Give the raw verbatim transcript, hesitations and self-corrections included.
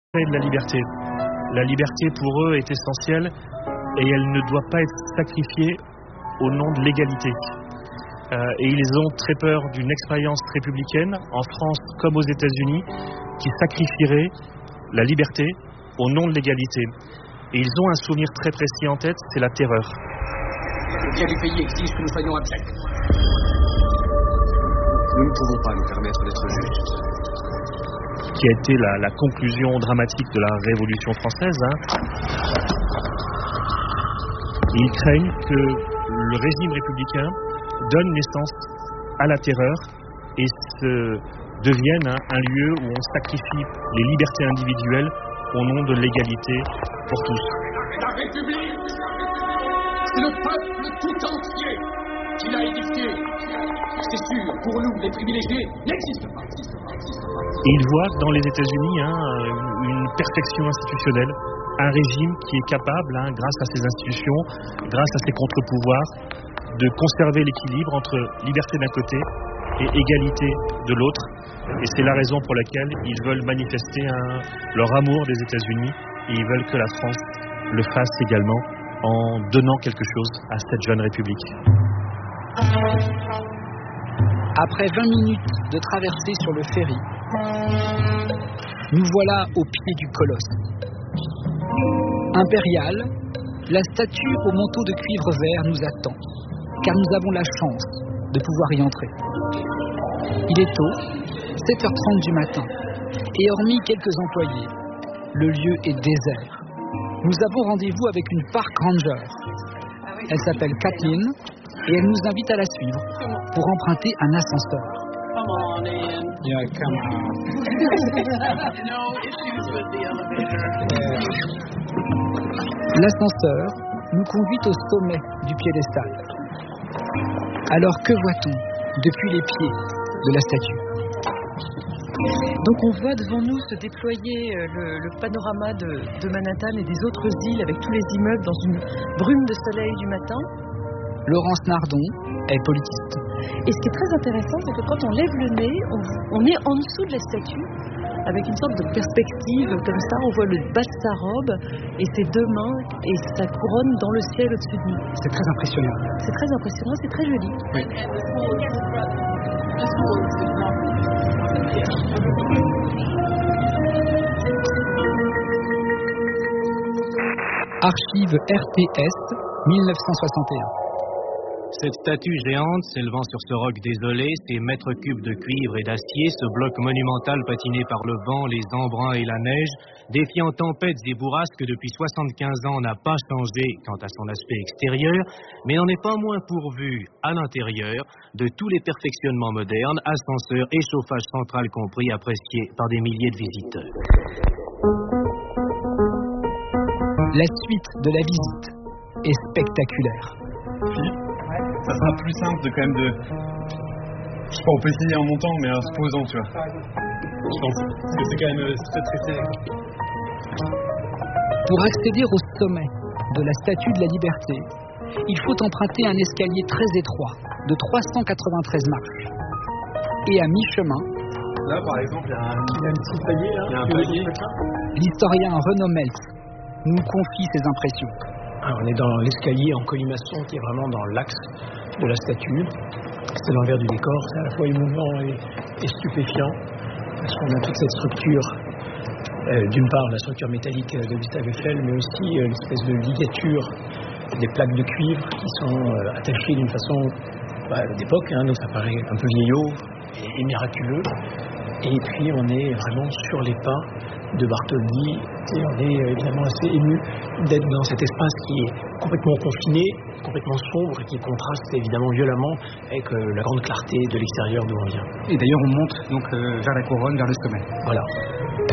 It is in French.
de la liberté. La liberté pour eux est essentielle et elle ne doit pas être sacrifiée au nom de l'égalité. Euh, et ils ont très peur d'une expérience républicaine, en France comme aux États-Unis, qui sacrifierait la liberté au nom de l'égalité. Et ils ont un souvenir très précis en tête, c'est la terreur. Le bien du pays exige que nous soyons abjects. Nous ne pouvons pas nous permettre d'être justes. Qui a été la, la conclusion dramatique de la Révolution française. Hein. Ils craignent que le régime républicain donne naissance à la terreur et se devienne hein, un lieu où on sacrifie les libertés individuelles au nom de l'égalité pour tous. La République, c'est le peuple tout entier qui l'a édifiée. C'est sûr, pour nous, les privilégiés n'existent pas. Et ils voient dans les États-Unis hein, une perfection institutionnelle, un régime qui est capable, hein, grâce à ses institutions, grâce à ses contre-pouvoirs, de conserver l'équilibre entre liberté d'un côté et égalité de l'autre. Et c'est la raison pour laquelle ils veulent manifester hein, leur amour des États-Unis et ils veulent que la France le fasse également en donnant quelque chose à cette jeune République. Après vingt minutes de traversée sur le ferry, nous voilà au pied du colosse. Impériale, la statue au manteau de cuivre vert nous attend, car nous avons la chance de pouvoir y entrer. Il est tôt, sept heures trente du matin, et hormis quelques employés, le lieu est désert. Nous avons rendez-vous avec une park ranger. Elle s'appelle Kathleen, et elle nous invite à la suivre pour emprunter un ascenseur. Come on in. Yeah, come on. No issues with the elevator. L'ascenseur nous conduit au sommet du piédestal. Alors que voit-on depuis les pieds de la statue? Donc on voit devant nous se déployer le, le panorama de, de Manhattan et des autres îles avec tous les immeubles dans une brume de soleil du matin. Laurence Nardon est politiste. Et ce qui est très intéressant, c'est que quand on lève le nez, on, on est en dessous de la statue, avec une sorte de perspective comme ça, on voit le bas de sa robe et ses deux mains et sa couronne dans le ciel au-dessus de nous. C'est très impressionnant. C'est très impressionnant, c'est très joli. Oui. Archive R T S mille neuf cent soixante et un. Cette statue géante s'élevant sur ce roc désolé, ces mètres cubes de cuivre et d'acier, ce bloc monumental patiné par le vent, les embruns et la neige, défiant tempêtes et bourrasques depuis soixante-quinze ans, n'a pas changé quant à son aspect extérieur, mais n'en est pas moins pourvu, à l'intérieur, de tous les perfectionnements modernes, ascenseurs et chauffage central compris, appréciés par des milliers de visiteurs. La suite de la visite est spectaculaire. Ça sera plus simple de quand même de... Je sais pas, on peut essayer en montant, mais en se posant, tu vois. Je pense. Parce que c'est quand même très très serré. Pour accéder au sommet de la Statue de la Liberté, il faut emprunter un escalier très étroit de trois cent quatre-vingt-treize marches. Et à mi-chemin... Là, par exemple, il y a un, il y a un petit palier, là. Il y a un palier. L'historien Renaud Meltz nous confie ses impressions. Alors, on est dans l'escalier en colimaçon qui est vraiment dans l'axe de la statue. C'est l'envers du décor, c'est à la fois émouvant et, et stupéfiant, parce qu'on a toute cette structure, euh, d'une part la structure métallique de Gustave Eiffel, mais aussi euh, l'espèce de ligature des plaques de cuivre qui sont euh, attachées d'une façon bah, d'époque, hein, donc ça paraît un peu vieillot et, et miraculeux. Et puis on est vraiment sur les pas de Bartholdi, et on est évidemment assez ému d'être dans cet espace qui est complètement confiné, complètement sombre et qui contraste évidemment violemment avec euh, la grande clarté de l'extérieur d'où on vient. Et d'ailleurs on monte donc euh, vers la couronne, vers le sommet. Voilà.